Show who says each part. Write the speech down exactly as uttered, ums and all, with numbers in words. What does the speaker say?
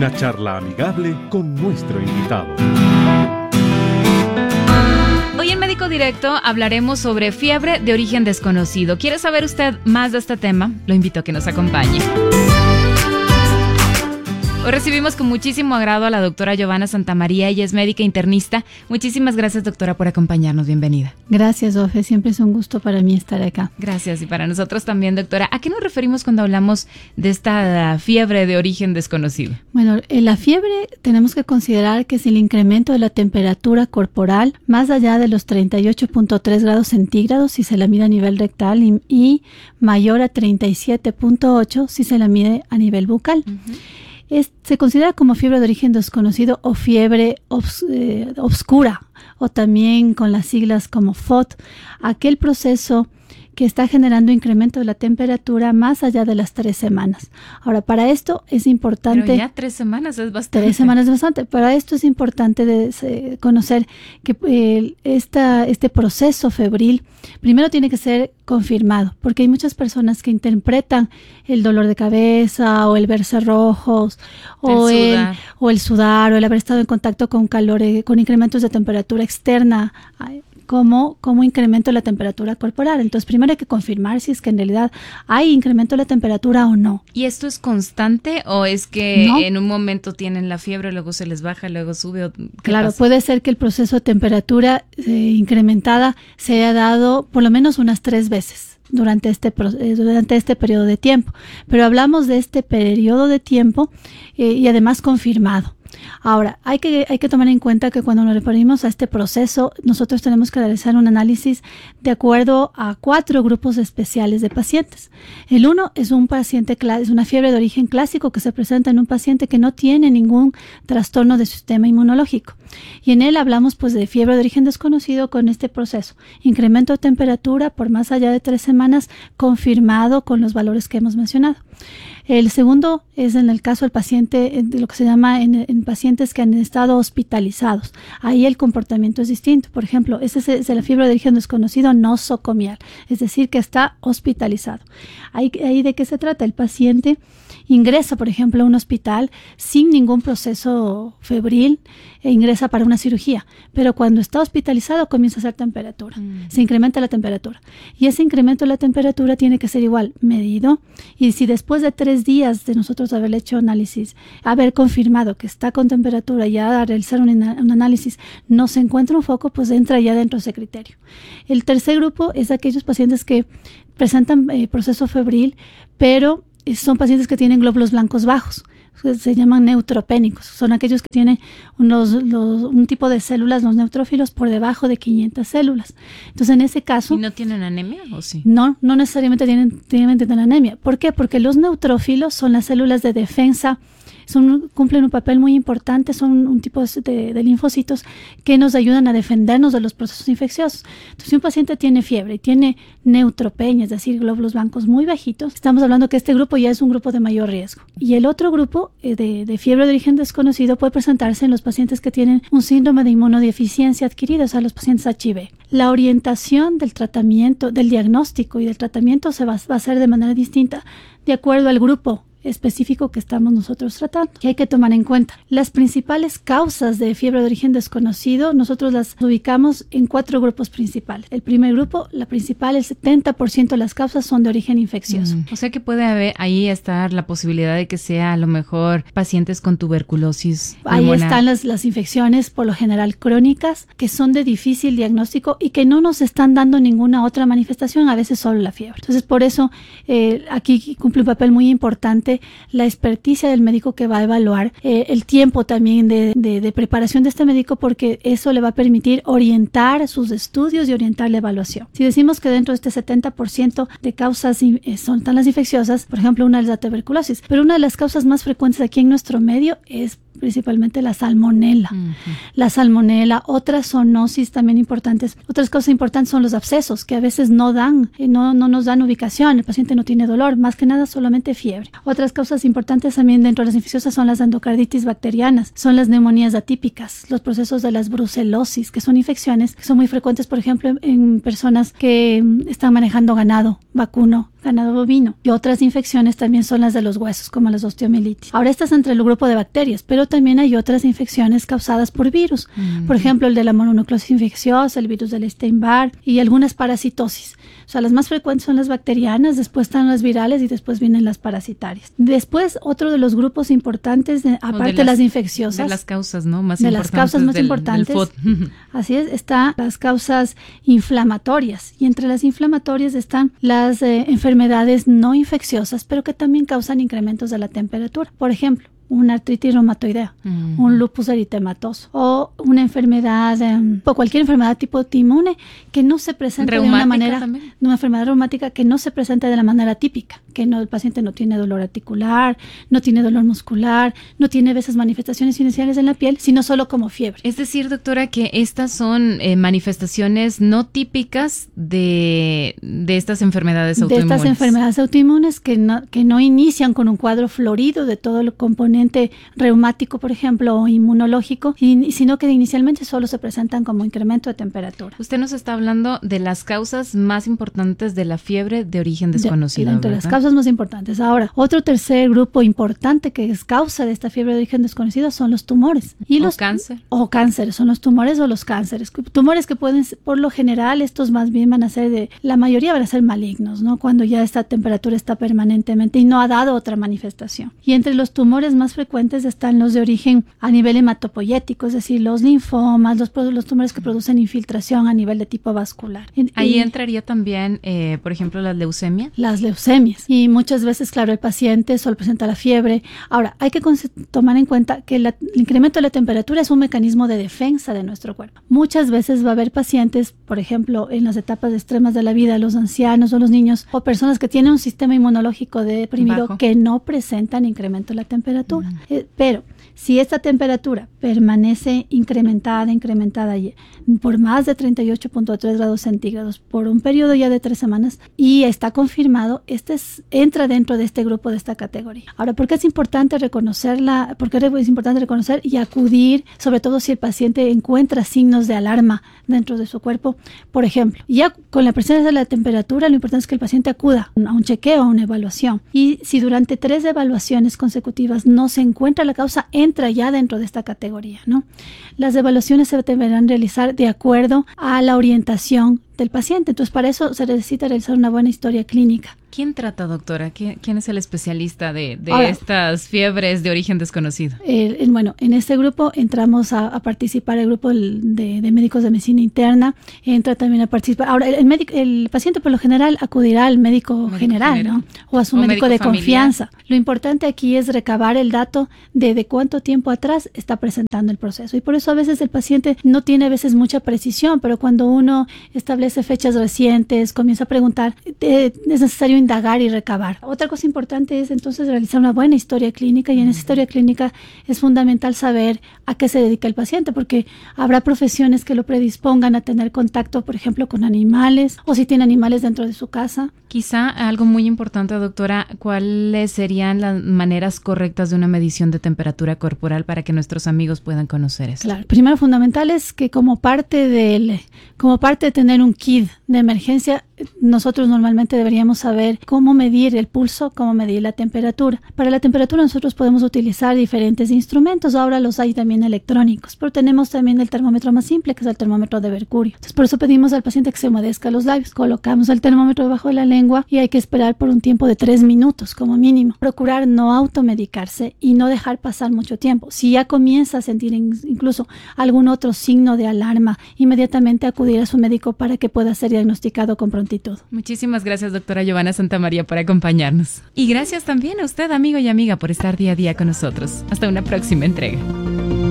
Speaker 1: Una charla amigable con nuestro invitado.
Speaker 2: Hoy en Médico Directo hablaremos sobre fiebre de origen desconocido. ¿Quiere saber usted más de este tema? Lo invito a que nos acompañe. Hoy recibimos con muchísimo agrado a la doctora Giovanna Santamaría. Ella es médica internista. Muchísimas gracias, doctora, por acompañarnos. Bienvenida.
Speaker 3: Gracias, Ofe. Siempre es un gusto para mí estar acá.
Speaker 2: Gracias, y para nosotros también, doctora. ¿A qué nos referimos cuando hablamos de esta fiebre de origen desconocido?
Speaker 3: Bueno, en la fiebre tenemos que considerar que es el incremento de la temperatura corporal más allá de los treinta y ocho punto tres grados centígrados si se la mide a nivel rectal y, y mayor a treinta y siete punto ocho si se la mide a nivel bucal. Uh-huh. Es, se considera como fiebre de origen desconocido o fiebre obs, eh, obscura, o también con las siglas como F O D, aquel proceso que está generando incremento de la temperatura más allá de las tres semanas. Ahora, para esto es importante...
Speaker 2: Pero ya tres semanas es bastante.
Speaker 3: Tres semanas es bastante. Para esto es importante de, de, conocer que eh, esta, este proceso febril primero tiene que ser confirmado, porque hay muchas personas que interpretan el dolor de cabeza o el verse rojos o el, el, o el sudar o el haber estado en contacto con calor, con incrementos de temperatura externa, como, como incremento de la temperatura corporal. Entonces, primero hay que confirmar si es que en realidad hay incremento de la temperatura o no.
Speaker 2: ¿Y esto es constante o es que
Speaker 3: no.
Speaker 2: en un momento tienen la fiebre, luego se les baja, luego sube? O
Speaker 3: claro,
Speaker 2: pasa?
Speaker 3: Puede ser que el proceso de temperatura eh, incrementada se haya dado por lo menos unas tres veces durante este, durante este periodo de tiempo. Pero hablamos de este periodo de tiempo eh, y además confirmado. Ahora, hay que, hay que tomar en cuenta que cuando nos referimos a este proceso, nosotros tenemos que realizar un análisis de acuerdo a cuatro grupos especiales de pacientes. El uno es un paciente, es una fiebre de origen clásico que se presenta en un paciente que no tiene ningún trastorno de sistema inmunológico. Y en él hablamos pues de fiebre de origen desconocido con este proceso. Incremento de temperatura por más allá de tres semanas confirmado con los valores que hemos mencionado. El segundo es en el caso del paciente, de lo que se llama en, en pacientes que han estado hospitalizados. Ahí el comportamiento es distinto. Por ejemplo, ese es, es la fiebre de origen desconocido nosocomial, es decir, que está hospitalizado. Ahí, ahí ¿de qué se trata? El paciente ingresa, por ejemplo, a un hospital sin ningún proceso febril e ingresa para una cirugía, pero cuando está hospitalizado comienza a hacer temperatura, mm. se incrementa la temperatura y ese incremento de la temperatura tiene que ser igual medido, y si después de tres días de nosotros haberle hecho análisis, haber confirmado que está con temperatura y ya realizar un, un análisis no se encuentra un foco, pues entra ya dentro de ese criterio. El tercer grupo es aquellos pacientes que presentan eh, proceso febril, pero son pacientes que tienen glóbulos blancos bajos, se llaman neutropénicos, son aquellos que tienen unos, los, un tipo de células, los neutrófilos, por debajo de quinientas células. Entonces, en ese caso...
Speaker 2: ¿Y no tienen anemia o sí?
Speaker 3: No, no necesariamente tienen, tienen, tienen anemia. ¿Por qué? Porque los neutrófilos son las células de defensa, son, cumplen un papel muy importante, son un tipo de, de linfocitos que nos ayudan a defendernos de los procesos infecciosos. Entonces, si un paciente tiene fiebre y tiene neutropenia, es decir, glóbulos blancos muy bajitos, estamos hablando que este grupo ya es un grupo de mayor riesgo. Y el otro grupo eh, de, de fiebre de origen desconocido puede presentarse en los pacientes que tienen un síndrome de inmunodeficiencia adquirida, o sea, los pacientes H I V. La orientación del tratamiento, del diagnóstico y del tratamiento se va, va a hacer de manera distinta de acuerdo al grupo específico que estamos nosotros tratando. Y hay que tomar en cuenta las principales causas de fiebre de origen desconocido. Nosotros las ubicamos en cuatro grupos principales. El primer grupo, la principal, el setenta por ciento de las causas son de origen infeccioso.
Speaker 2: Mm. O sea que puede haber ahí estar la posibilidad de que sea a lo mejor pacientes con tuberculosis
Speaker 3: Ahí
Speaker 2: pulmonar.
Speaker 3: Están las, las infecciones por lo general crónicas, que son de difícil diagnóstico y que no nos están dando ninguna otra manifestación, a veces solo la fiebre. Entonces, por eso eh, aquí cumple un papel muy importante la experticia del médico que va a evaluar, eh, el tiempo también de, de, de preparación de este médico, porque eso le va a permitir orientar sus estudios y orientar la evaluación. Si decimos que dentro de este setenta por ciento de causas eh, son tan las infecciosas, por ejemplo, una es la tuberculosis, pero una de las causas más frecuentes aquí en nuestro medio es principalmente la salmonela. Uh-huh. La salmonela, otras zoonosis también importantes. Otras cosas importantes son los abscesos, que a veces no dan, no, no nos dan ubicación, el paciente no tiene dolor, más que nada solamente fiebre. Otras causas importantes también dentro de las infecciosas son las endocarditis bacterianas, son las neumonías atípicas, los procesos de las brucelosis, que son infecciones que son muy frecuentes, por ejemplo, en personas que están manejando ganado vacuno, ganado bovino. Y otras infecciones también son las de los huesos, como las osteomielitis. Ahora estas entre el grupo de bacterias, pero también hay otras infecciones causadas por virus. Mm. Por ejemplo, el de la mononucleosis infecciosa, el virus del Epstein-Barr y algunas parasitosis. O sea, las más frecuentes son las bacterianas, después están las virales y después vienen las parasitarias. Después, otro de los grupos importantes, de, aparte de las, de las infecciosas.
Speaker 2: De las causas, ¿no? Más
Speaker 3: de
Speaker 2: importantes.
Speaker 3: las causas más
Speaker 2: del,
Speaker 3: importantes.
Speaker 2: Del
Speaker 3: así es, están las causas inflamatorias. Y entre las inflamatorias están las eh, enfermedades no infecciosas, pero que también causan incrementos de la temperatura. Por ejemplo, una artritis reumatoidea, mm. un lupus eritematoso o una enfermedad, um, o cualquier enfermedad tipo autoinmune que no se presenta de una manera, también. una enfermedad reumática que no se presenta de la manera típica, que no, el paciente no tiene dolor articular, no tiene dolor muscular, no tiene a veces manifestaciones iniciales en la piel, sino solo como fiebre.
Speaker 2: Es decir, doctora, que estas son eh, manifestaciones no típicas de, de estas enfermedades autoinmunes.
Speaker 3: De estas enfermedades autoinmunes que no, que no inician con un cuadro florido de todo el componente reumático, por ejemplo, o inmunológico, y, sino que inicialmente solo se presentan como incremento de temperatura.
Speaker 2: Usted nos está hablando de las causas más importantes de la fiebre de origen desconocido.
Speaker 3: De, de, de las causas más importantes. Ahora, otro tercer grupo importante que es causa de esta fiebre de origen desconocido son los tumores. Y
Speaker 2: o
Speaker 3: los
Speaker 2: cáncer.
Speaker 3: O cánceres, son los tumores o los cánceres. Tumores que pueden, por lo general, estos más bien van a ser de, la mayoría van a ser malignos, ¿no? Cuando ya esta temperatura está permanentemente y no ha dado otra manifestación. Y entre los tumores más frecuentes están los de origen a nivel hematopoyético, es decir, los linfomas, los, los tumores que producen infiltración a nivel de tipo vascular.
Speaker 2: Ahí
Speaker 3: y,
Speaker 2: entraría también, eh, por ejemplo, las leucemias.
Speaker 3: Las leucemias. Y muchas veces, claro, el paciente solo presenta la fiebre. Ahora, hay que tomar en cuenta que la, el incremento de la temperatura es un mecanismo de defensa de nuestro cuerpo. Muchas veces va a haber pacientes, por ejemplo, en las etapas extremas de la vida, los ancianos o los niños, o personas que tienen un sistema inmunológico deprimido Bajo. que no presentan incremento de la temperatura. Mm. Eh, pero si esta temperatura permanece incrementada, incrementada por más de treinta y ocho punto tres grados centígrados por un periodo ya de tres semanas y está confirmado, este es, entra dentro de este grupo, de esta categoría. Ahora, ¿por qué es importante reconocerla? ¿Por qué es importante reconocer y acudir, sobre todo si el paciente encuentra signos de alarma dentro de su cuerpo? Por ejemplo, ya con la presencia de la temperatura, lo importante es que el paciente acuda a un chequeo, a una evaluación. Y si durante tres evaluaciones consecutivas no se encuentra la causa, entra ya dentro de esta categoría, ¿no? Las evaluaciones se deberán realizar de acuerdo a la orientación del paciente. Entonces, para eso se necesita realizar una buena historia clínica.
Speaker 2: ¿Quién trata, doctora? ¿Quién, quién es el especialista de, de Ahora, estas fiebres de origen desconocido? Eh,
Speaker 3: eh, bueno, en este grupo entramos a, a participar el grupo de, de médicos de medicina interna, entra también a participar. Ahora, el, el, médico, el paciente por lo general acudirá al médico, médico general, general, ¿no? O a su médico, médico de familiar. Confianza. Lo importante aquí es recabar el dato de, de cuánto tiempo atrás está presentando el proceso. Y por eso a veces el paciente no tiene a veces mucha precisión, pero cuando uno establece fechas recientes, comienza a preguntar, eh, es necesario indagar y recabar. Otra cosa importante es entonces realizar una buena historia clínica, y en esa historia clínica es fundamental saber a qué se dedica el paciente, porque habrá profesiones que lo predispongan a tener contacto, por ejemplo, con animales, o si tiene animales dentro de su casa.
Speaker 2: Quizá algo muy importante, doctora, ¿cuáles serían las maneras correctas de una medición de temperatura corporal para que nuestros amigos puedan conocer eso?
Speaker 3: Claro, primero fundamental es que como parte del, como parte de tener un kit de emergencia, nosotros normalmente deberíamos saber cómo medir el pulso, cómo medir la temperatura. Para la temperatura nosotros podemos utilizar diferentes instrumentos, ahora los hay también electrónicos, pero tenemos también el termómetro más simple, que es el termómetro de mercurio. Entonces, por eso pedimos al paciente que se humedezca los labios, colocamos el termómetro debajo de la lengua y hay que esperar por un tiempo de tres minutos como mínimo. Procurar no automedicarse y no dejar pasar mucho tiempo. Si ya comienza a sentir incluso algún otro signo de alarma, inmediatamente acudir a su médico para que pueda ser diagnosticado con prontitud.
Speaker 2: Muchísimas gracias, doctora Giovanna Santamaría, por acompañarnos. Y gracias también a usted, amigo y amiga, por estar día a día con nosotros. Hasta una próxima entrega.